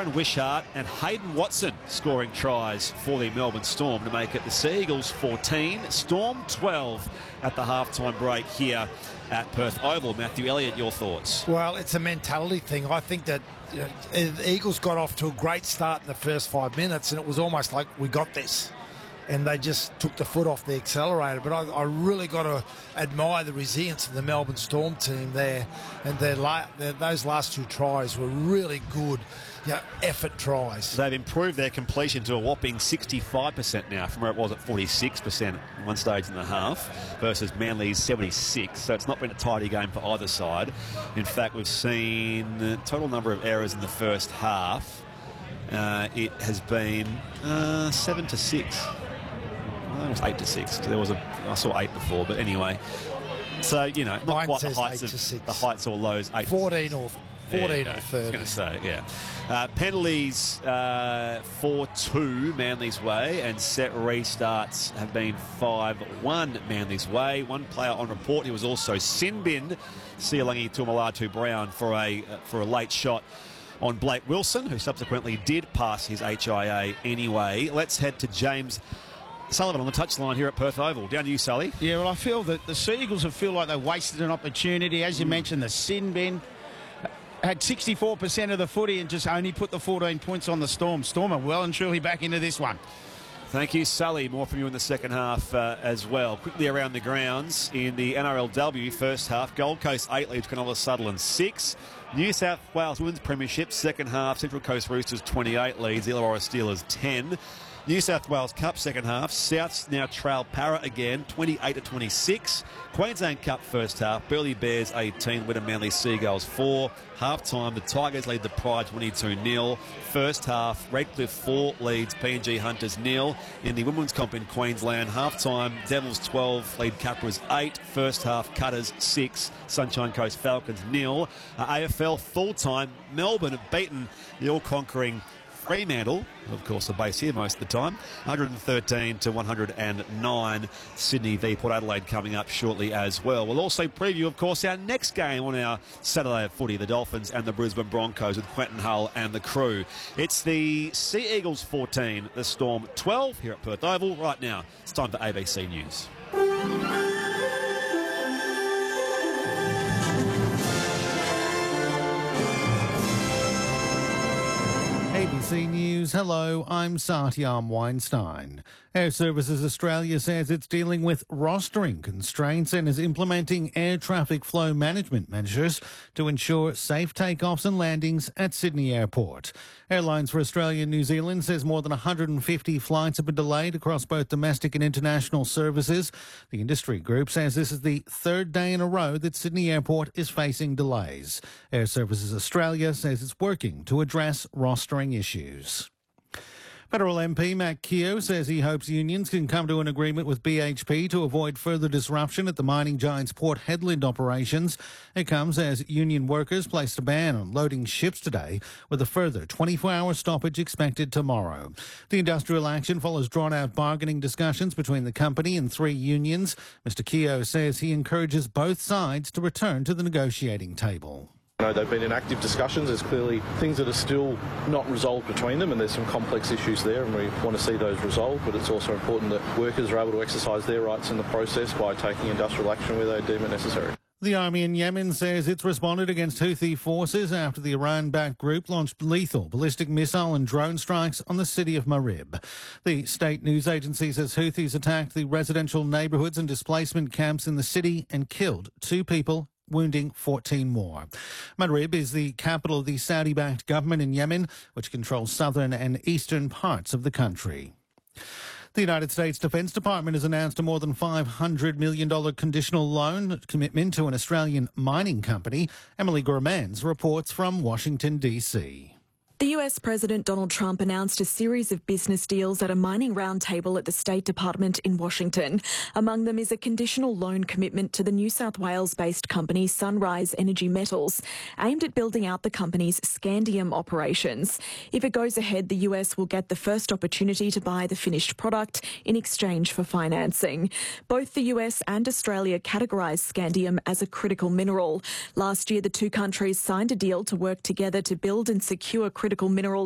Aaron Wishart and Hayden Watson scoring tries for the Melbourne Storm to make it the Sea Eagles 14, Storm 12 at the halftime break here at Perth Oval. Matthew Elliott, your thoughts? Well, it's a mentality thing. I think that the Eagles got off to a great start in the first 5 minutes, and it was almost like we got this. And they just took the foot off the accelerator. But I really got to admire the resilience of the Melbourne Storm team there. And those last two tries were really good, effort tries. They've improved their completion to a whopping 65% now from where it was at 46% at one stage and a half versus Manly's 76%. So it's not been a tidy game for either side. In fact, we've seen the total number of errors in the first half. It has been 7-6. It was 8-6. I saw 8 before, but anyway. So, not Mine quite says the heights or lows. 14 or 30. I was going to say, yeah. Penalties 4-2 Manly's way, and set restarts have been 5-1 Manly's way. One player on report, he was also sin binned, Sialangi Tumalatu Brown, for a late shot on Blake Wilson, who subsequently did pass his HIA anyway. Let's head to James Sullivan on the touchline here at Perth Oval. Down to you, Sully. Yeah, well, I feel that the Sea Eagles feel like they wasted an opportunity. As you mentioned, the sin bin had 64% of the footy and just only put the 14 points on the Storm. Storm are well and truly back into this one. Thank you, Sully. More from you in the second half as well. Quickly around the grounds in the NRLW first half. Gold Coast 8 leads Cronulla Sutherland 6. New South Wales Women's Premiership second half. Central Coast Roosters 28 leads. Illawarra Steelers 10. New South Wales Cup second half. Souths now trail Para again, 28-26. Queensland Cup first half. Burleigh Bears 18, Wynnum Manly Seagulls 4. Half time, the Tigers lead the Pride 22-0. First half, Redcliffe 4 leads PNG Hunters 0. In the women's comp in Queensland, half time, Devils 12 lead Capras 8. First half, Cutters 6, Sunshine Coast Falcons 0. AFL full time, Melbourne have beaten the all-conquering Fremantle, of course, the base here most of the time, 113-109. Sydney v Port Adelaide coming up shortly as well. We'll also preview, of course, our next game on our Saturday of footy, the Dolphins and the Brisbane Broncos with Quentin Hull and the crew. It's the Sea Eagles 14, the Storm 12 here at Perth Oval. Right now, it's time for ABC News. ABC News, hello, I'm Satyam Weinstein. Air Services Australia says it's dealing with rostering constraints and is implementing air traffic flow management measures to ensure safe takeoffs and landings at Sydney Airport. Airlines for Australia and New Zealand says more than 150 flights have been delayed across both domestic and international services. The industry group says this is the third day in a row that Sydney Airport is facing delays. Air Services Australia says it's working to address rostering issues. Federal MP Matt Keogh says he hopes unions can come to an agreement with BHP to avoid further disruption at the mining giant's Port Hedland operations. It comes as union workers placed a ban on loading ships today, with a further 24-hour stoppage expected tomorrow. The industrial action follows drawn-out bargaining discussions between the company and 3 unions. Mr Keogh says he encourages both sides to return to the negotiating table. They've been in active discussions. There's clearly things that are still not resolved between them, and there's some complex issues there, and we want to see those resolved. But it's also important that workers are able to exercise their rights in the process by taking industrial action where they deem it necessary. The army in Yemen says it's responded against Houthi forces after the Iran-backed group launched lethal ballistic missile and drone strikes on the city of Marib. The state news agency says Houthis attacked the residential neighbourhoods and displacement camps in the city and killed 2 people, wounding 14 more. Marib is the capital of the Saudi-backed government in Yemen, which controls southern and eastern parts of the country. The United States Defence Department has announced a more than $500 million conditional loan commitment to an Australian mining company. Emily Gormans reports from Washington, D.C. The US President Donald Trump announced a series of business deals at a mining roundtable at the State Department in Washington. Among them is a conditional loan commitment to the New South Wales-based company Sunrise Energy Metals, aimed at building out the company's scandium operations. If it goes ahead, the US will get the first opportunity to buy the finished product in exchange for financing. Both the US and Australia categorise scandium as a critical mineral. Last year, the two countries signed a deal to work together to build and secure critical minerals